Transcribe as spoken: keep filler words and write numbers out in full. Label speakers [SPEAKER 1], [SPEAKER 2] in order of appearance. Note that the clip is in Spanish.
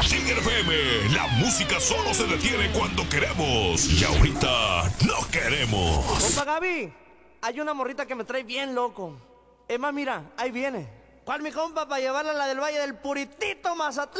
[SPEAKER 1] Tiger F M, la música solo se detiene cuando queremos. Y ahorita no queremos.
[SPEAKER 2] Compa Gaby, hay una morrita que me trae bien loco. Es más, mira, ahí viene. ¿Cuál mi compa para llevarla a la del Valle del Puritito Mazatlán?